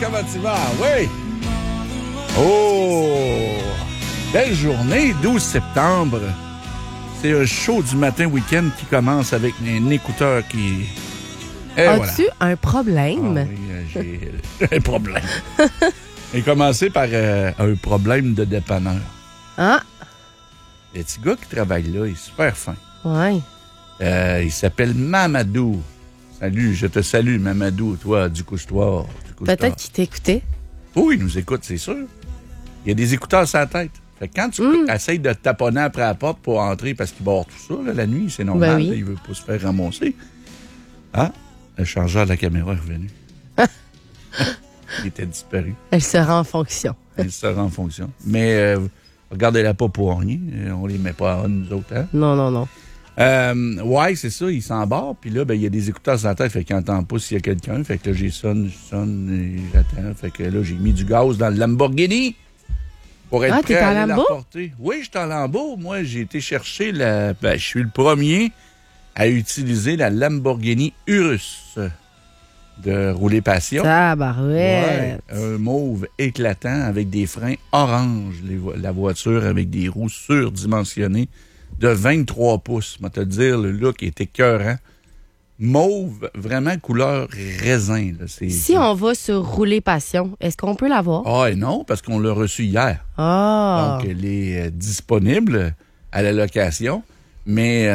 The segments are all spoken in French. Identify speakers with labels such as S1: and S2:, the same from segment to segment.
S1: comment tu vas? Oui. Oh! Belle journée, 12 septembre. C'est un show du matin week-end qui commence avec un écouteur qui... Et
S2: As-tu un problème?
S1: Ah oui, j'ai un problème. J'ai commencé par un problème de dépanneur.
S2: Ah,
S1: Le petit gars qui travaille là, il est super fin.
S2: ouais.
S1: Il s'appelle Mamadou. Salut, je te salue, Mamadou, toi, du couche-toi.
S2: Peut-être qu'il t'écoutait.
S1: Oui, il nous écoute, c'est sûr. Il y a des écouteurs sur la tête. Fait que quand tu essayes de taponner après la porte pour entrer, parce qu'il bord tout ça, là, la nuit, c'est normal,
S2: Ben oui.
S1: là, il veut pas se faire ramasser. Ah, le chargeur de la caméra est revenu. Il était disparu.
S2: Elle sera en fonction.
S1: Il sera en fonction. Mais regardez-la pas pour rien. On les met pas en nous autres, hein?
S2: Non, non, non.
S1: Ouais, c'est ça, il s'embarque, puis là, ben, il y a des écouteurs sur la tête, fait qu'il n'entend pas s'il y a quelqu'un. Fait que là, je sonne, et j'attends. Fait que là, j'ai mis du gaz dans le Lamborghini pour être prêt
S2: t'es
S1: à
S2: en
S1: aller la
S2: Lambo?
S1: porter. Oui, je suis en Lambo. Moi, j'ai été chercher je suis le premier à utiliser la Lamborghini Urus de Rouler Passion.
S2: Tabarouette.
S1: Ouais, un mauve éclatant avec des freins orange. La voiture avec des roues surdimensionnées de 23 pouces. Je vais te dire, le look est écœurant. Mauve, vraiment couleur raisin. Là.
S2: Si on va sur Rouler Passion, est-ce qu'on peut l'avoir?
S1: Ah, et non, parce qu'on l'a reçu hier.
S2: Ah!
S1: Donc, elle est disponible à la location. Mais,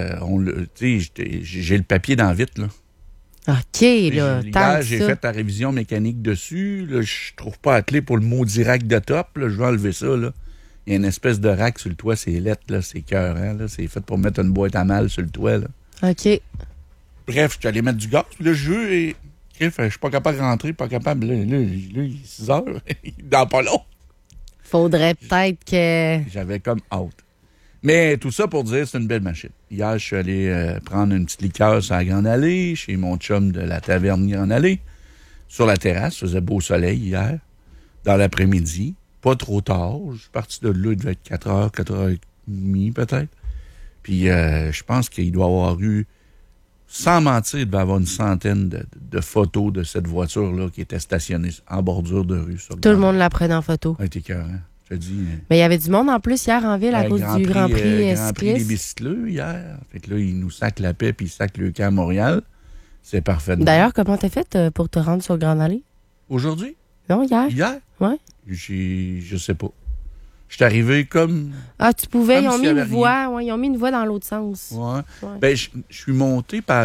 S1: j'ai le papier dans vite, là.
S2: OK, là, tant
S1: Hier,
S2: que
S1: j'ai
S2: ça.
S1: fait la révision mécanique dessus. Là, je trouve pas la clé pour le maudit rack de top. Là. Je vais enlever ça, là. Il y a une espèce de rack sur le toit, c'est lettre, là, c'est écœurant, là. C'est fait pour mettre une boîte à mal sur le toit, là.
S2: OK.
S1: Bref, je suis allé mettre du gaz. Puis là, je suis pas capable de rentrer, pas capable. Là, il est 6 heures. Il est dans pas long.
S2: Faudrait peut-être que...
S1: J'avais comme hâte. Mais tout ça pour dire, c'est une belle machine. Hier, je suis allé prendre une petite liqueur sur la Grande Allée, chez mon chum de la taverne Grande Allée, sur la terrasse. Il faisait beau soleil hier, dans l'après-midi. Pas trop tard. Je suis parti de là, il devait être 4h, 4h30 peut-être. Puis je pense qu'il doit avoir eu, sans mentir, il devait avoir une centaine de photos de cette voiture-là qui était stationnée en bordure de rue. Sur
S2: Tout le monde la prenait en photo.
S1: a été écœurant. Je te dis...
S2: Mais il y avait du monde en plus hier en ville à cause du Grand Prix
S1: Grand Prix des
S2: cycliste.
S1: bicycleux hier. Fait que là, ils nous sacent la paix puis ils sacent le camp à Montréal. C'est parfait.
S2: D'ailleurs, comment t'as fait pour te rendre sur Grande Allée?
S1: Aujourd'hui?
S2: Non, hier?
S1: Hier?
S2: Ouais.
S1: Je sais pas. Je suis arrivé comme...
S2: Ah, tu pouvais,
S1: Comme
S2: ils ont
S1: s'il
S2: mis
S1: y
S2: une
S1: avait
S2: voie. Ouais, ils ont mis une voie dans l'autre sens.
S1: Ouais.
S2: Ouais.
S1: Ben, je suis monté par...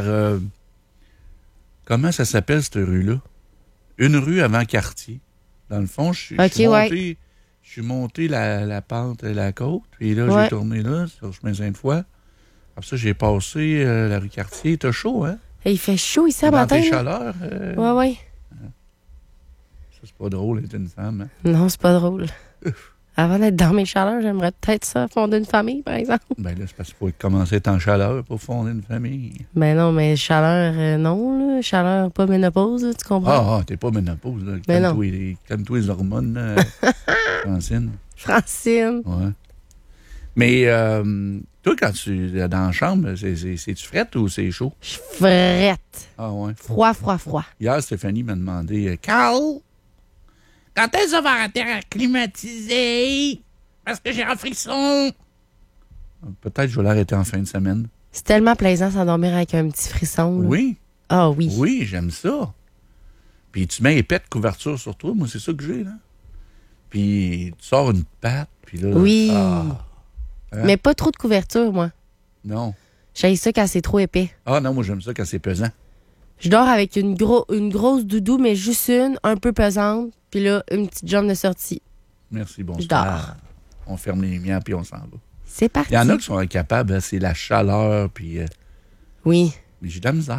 S1: comment ça s'appelle, cette rue-là? Une rue avant Cartier. Dans le fond, je suis monté la pente, la côte, puis là, j'ai tourné là, sur le chemin Sainte-Foy. Après ça, j'ai passé la rue Cartier. T'as chaud, hein?
S2: Et il fait chaud ici à
S1: Dans
S2: matin.
S1: tes
S2: là.
S1: chaleurs.
S2: Ouais.
S1: Ça, c'est pas drôle d'être une femme, hein?
S2: Non, c'est pas drôle. Avant d'être dans mes chaleurs, j'aimerais peut-être ça, fonder une famille, par exemple.
S1: Ben là, c'est parce qu'il faut commencer à être en chaleur pour fonder une famille.
S2: Ben non, mais chaleur, non, là. Chaleur, pas ménopause, tu comprends?
S1: T'es pas ménopause, là.
S2: Ben non.
S1: Calme-toi les hormones, là, Francine.
S2: Francine.
S1: Ouais. Mais, toi, quand tu es dans la chambre, c'est-tu frette ou c'est chaud?
S2: Je frette.
S1: Ah, ouais.
S2: Froid.
S1: Hier, Stéphanie m'a demandé, Carl, quand est-ce que ça va arrêter à climatiser? Parce que j'ai un frisson. Peut-être que je vais l'arrêter en fin de semaine.
S2: C'est tellement plaisant s'endormir avec un petit frisson. Là.
S1: Oui.
S2: Ah oui.
S1: Oui, j'aime ça. Puis tu mets épais de couverture sur toi. Moi, c'est ça que j'ai, là. Puis tu sors une patte, puis là...
S2: Oui.
S1: Hein?
S2: Mais pas trop de couverture, moi.
S1: Non.
S2: J'haïs ça quand c'est trop épais.
S1: Ah non, moi, j'aime ça quand c'est pesant.
S2: Je dors avec une grosse doudou, mais juste une, un peu pesante. Puis là, une petite jambe de sortie.
S1: Merci,
S2: Je dors.
S1: On ferme les lumières, puis on s'en va.
S2: C'est parti.
S1: Il y en a qui sont incapables, hein, c'est la chaleur, puis...
S2: Oui.
S1: Mais j'ai de la misère.